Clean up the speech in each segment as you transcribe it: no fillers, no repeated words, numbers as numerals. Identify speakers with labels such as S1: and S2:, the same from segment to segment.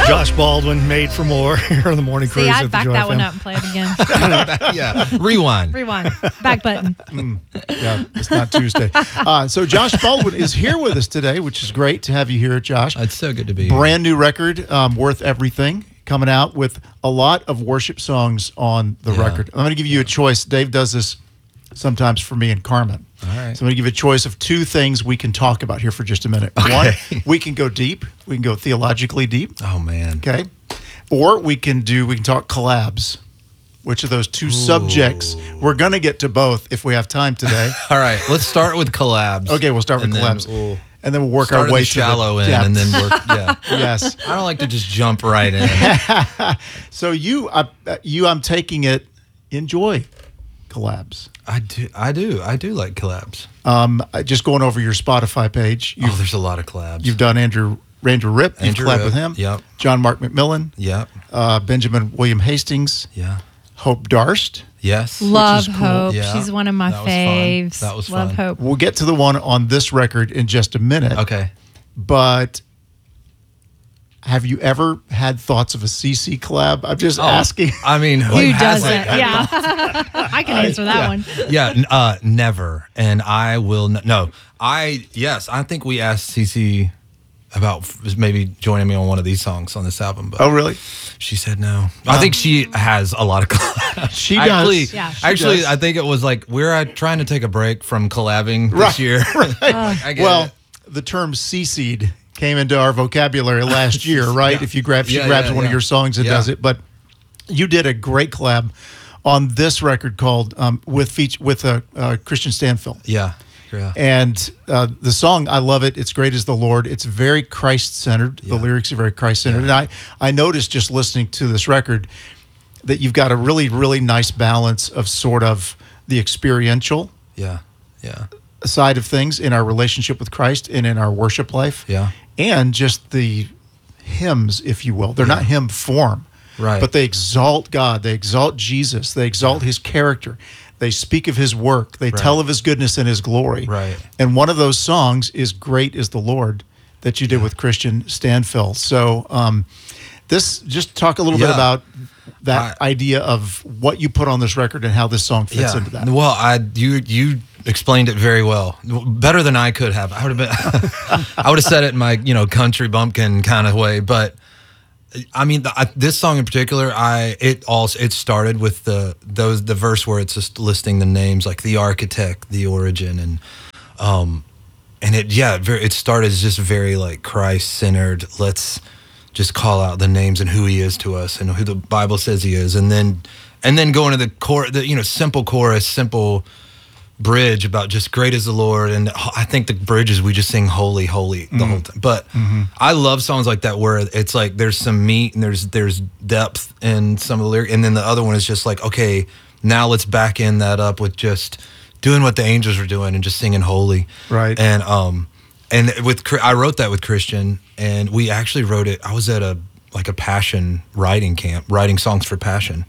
S1: Josh Baldwin, Made for More, here on the Morning Cruise.
S2: See,
S1: at
S2: I'd
S1: the
S2: back
S1: Joy
S2: that one
S1: FM.
S2: up and play it again.
S3: Yeah, rewind.
S2: Rewind. Back button.
S1: Yeah, it's not Tuesday. So Josh Baldwin is here with us today, which is great to have you here, Josh.
S3: It's so good to be here.
S1: Brand new record, Worth Everything, coming out with a lot of worship songs on the record. I'm going to give you a choice. Dave does this sometimes for me and Carmen.
S3: All right.
S1: So I'm going to give you a choice of two things we can talk about here for just a minute.
S3: Okay.
S1: One, we can go deep. We can go theologically deep.
S3: Oh man.
S1: Okay. Or we can talk collabs. Which of those two subjects? We're going to get to both if we have time today.
S3: All right, let's start with collabs.
S1: Okay, we'll start with
S3: And
S1: collabs.
S3: then
S1: And then we'll work
S3: start
S1: our way
S3: at the shallow end, and then work. Yeah.
S1: Yes.
S3: I don't like to just jump right in.
S1: So I'm taking it, enjoy collabs.
S3: I do like collabs.
S1: Just going over your Spotify page.
S3: There's a lot of collabs.
S1: You've done Andrew Ripp. You've
S3: Andrew
S1: collabed
S3: Ripp,
S1: with him.
S3: yep.
S1: John Mark McMillan.
S3: Yep.
S1: Benjamin William Hastings.
S3: Yeah.
S1: Hope Darst.
S3: Yes.
S2: Love
S1: cool.
S2: Hope.
S3: Yeah.
S2: She's one of my
S3: That was fun.
S2: faves.
S3: That was
S2: Love
S3: fun.
S2: Hope.
S1: We'll get to the one on this record in just a minute.
S3: Okay.
S1: But have you ever had thoughts of a CC collab? I'm just asking.
S3: I mean,
S2: Who
S3: hasn't?
S2: doesn't? Yeah. I can answer that one.
S3: Yeah, never. And I will no. I think we asked Cece about maybe joining me on one of these songs on this album, but
S1: Oh, really?
S3: she said no. I think she has a lot of collabs.
S1: She does.
S3: Actually,
S2: Yeah.
S3: actually,
S1: does.
S3: I think it was like we're trying to take a break from collabing this
S1: Right,
S3: year. I get
S1: Well,
S3: it.
S1: the term CC'd came into our vocabulary last year, right? If you grab, she
S3: Yeah,
S1: grabs
S3: yeah,
S1: one of
S3: yeah.
S1: your songs and
S3: Yeah.
S1: does it. But you did a great collab on this record called with Christian Stanfill.
S3: Yeah.
S1: And the song, I love it. It's Great as the Lord. It's very Christ-centered. The lyrics are very Christ-centered. And I noticed just listening to this record that you've got a really, really nice balance of sort of the experiential
S3: Yeah.
S1: side of things in our relationship with Christ and in our worship life.
S3: Yeah.
S1: And just the hymns, if you will. They're not hymn form.
S3: Right.
S1: But they exalt God. They exalt Jesus. They exalt his character. They speak of his work. They tell of his goodness and his glory.
S3: Right.
S1: And one of those songs is Great is the Lord that you did with Christian Stanfill. So just talk a little bit about that idea of what you put on this record and how this song fits into that.
S3: Well, you explained it very well, better than I could have. I would have been, I would have said it in my country bumpkin kind of way, but I mean this song in particular, it started with the verse where it's just listing the names like the architect, the origin, and it started as just very like Christ centered. Let's just call out the names and who he is to us and who the Bible says he is, and then go into the simple chorus, simple bridge about just great is the Lord. And I think the bridges we just sing holy, holy the whole time. But I love songs like that where it's like there's some meat and there's depth in some of the lyrics, and then the other one is just like, okay, now let's back in that up with just doing what the angels are doing and just singing holy.
S1: Right.
S3: And I wrote that with Christian, and we actually wrote it. I was at a passion writing camp, writing songs for Passion,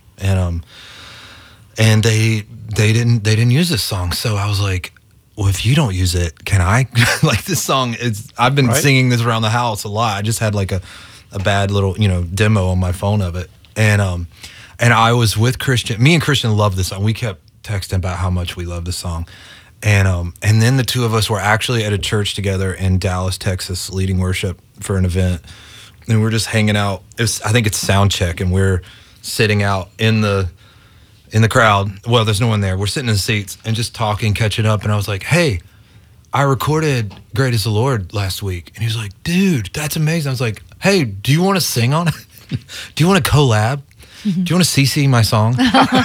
S3: and they didn't use this song. So I was like, well, if you don't use it, can I? Like this song I've been singing this around the house a lot. I just had like a bad little, demo on my phone of it. And I was with Christian. Me and Christian loved this song. We kept texting about how much we love this song. And then the two of us were actually at a church together in Dallas, Texas, leading worship for an event. And we're just hanging out. I think it's sound check, and we're sitting out in the crowd. Well, there's no one there. We're sitting in the seats and just talking, catching up. And I was like, hey, I recorded Great is the Lord last week. And he was like, dude, that's amazing. I was like, hey, do you want to sing on it? Do you want to collab? Do you want to CC my song?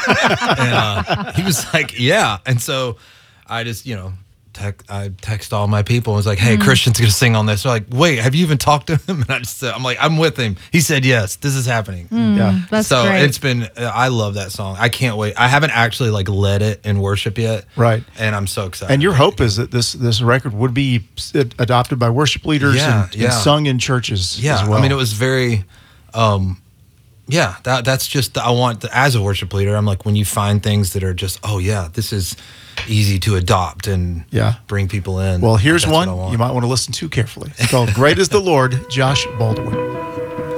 S3: And he was like, yeah. And so I just, I text all my people and was like, hey, Christian's going to sing on this. They're like, wait, have you even talked to him? And I'm like, I'm with him. He said, yes, this is happening.
S1: Yeah.
S2: That's
S3: So
S2: great.
S3: it's been, I love that song. I can't wait. I haven't actually led it in worship yet.
S1: Right.
S3: And I'm so excited.
S1: And your hope is that this record would be adopted by worship leaders and sung in churches as well.
S3: I mean, it was very, that's just, I want, as a worship leader, I'm like, when you find things that are just, oh yeah, this is easy to adopt and bring people in.
S1: Well, here's
S3: That's what I
S1: one
S3: want.
S1: you might want to listen to carefully. It's called Great is the Lord, Josh Baldwin.